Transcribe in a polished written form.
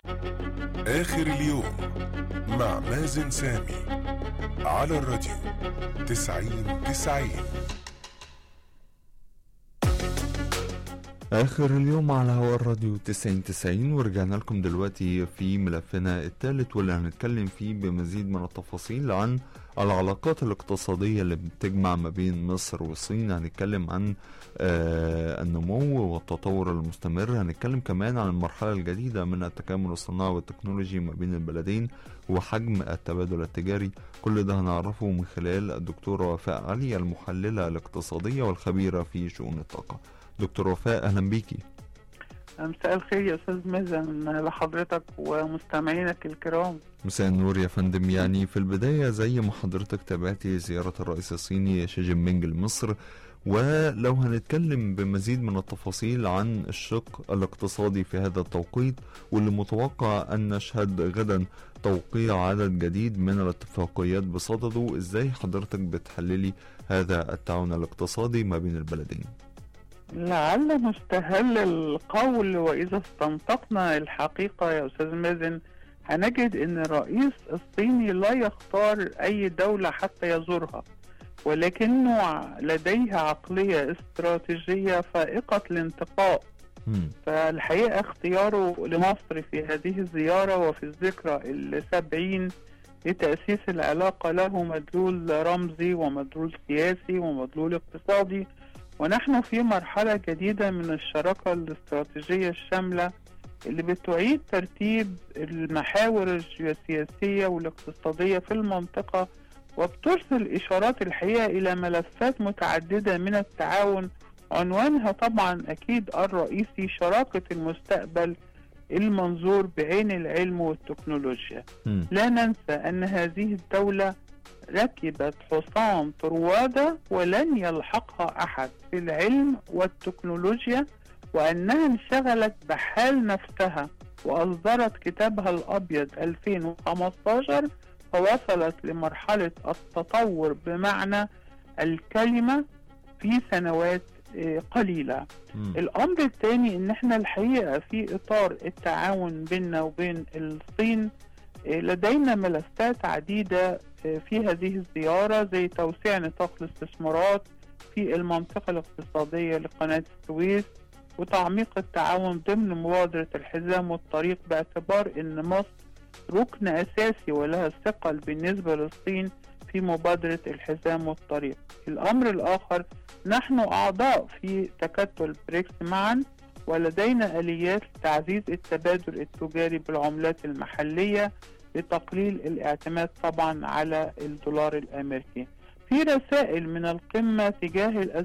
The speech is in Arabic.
آخر اليوم مع مازن سامي على الراديو 90-90. آخر اليوم على هوا الراديو 90-90، ورجعنا لكم دلوقتي في ملفنا الثالث واللي هنتكلم فيه بمزيد من التفاصيل عن العلاقات الاقتصادية اللي بتجمع ما بين مصر والصين. هنتكلم عن النمو والتطور المستمر، هنتكلم كمان عن المرحلة الجديدة من التكامل الصناعي والتكنولوجي ما بين البلدين وحجم التبادل التجاري. كل ده هنعرفه من خلال الدكتورة وفاء علي، المحللة الاقتصادية والخبيرة في شؤون الطاقة. دكتور وفاء، أهلا بيكي. مساء الخير يا أستاذ مازن لحضرتك ومستمعينك الكرام. مساء النور يا فندم. يعني في البداية زي ما حضرتك تابعتي زيارة الرئيس الصيني شي جين بينج لمصر، ولو هنتكلم بمزيد من التفاصيل عن الشق الاقتصادي في هذا التوقيت، واللي متوقع أن نشهد غدا توقيع عدد جديد من الاتفاقيات بصدده، ازاي حضرتك بتحللي هذا التعاون الاقتصادي ما بين البلدين؟ لعل مستهل القول وإذا استنطقنا الحقيقة يا أستاذ مازن هنجد أن الرئيس الصيني لا يختار أي دولة حتى يزورها، ولكنه لديه عقلية استراتيجية فائقة الانتقاء. فالحقيقة اختياره لمصر في هذه الزيارة وفي الذكرى 70 لتأسيس العلاقة له مدلول رمزي ومدلول سياسي ومدلول اقتصادي، ونحن في مرحلة جديدة من الشراكة الاستراتيجية الشاملة اللي بتعيد ترتيب المحاور الجيوسياسية والاقتصادية في المنطقة، وبترسل إشارات الحقيقة إلى ملفات متعددة من التعاون، عنوانها طبعا أكيد الرئيسي شراكة المستقبل المنظور بعين العلم والتكنولوجيا. لا ننسى أن هذه الدولة ركبت حصان طروادة ولن يلحقها أحد في العلم والتكنولوجيا، وأنها انشغلت بحال نفسها وأصدرت كتابها الأبيض 2015 فوصلت لمرحلة التطور بمعنى الكلمة في سنوات قليلة. الأمر الثاني إن احنا الحقيقة في إطار التعاون بيننا وبين الصين لدينا ملفات عديدة في هذه الزيارة، زي توسيع نطاق الاستثمارات في المنطقة الاقتصادية لقناة السويس، وتعميق التعاون ضمن مبادرة الحزام والطريق، باعتبار أن مصر ركن أساسي ولها ثقل بالنسبة للصين في مبادرة الحزام والطريق. الأمر الآخر، نحن أعضاء في تكتل بريكس معا، ولدينا آليات لتعزيز التبادل التجاري بالعملات المحلية لتقليل الاعتماد طبعا على الدولار الأمريكي. في رسائل من القمة تجاه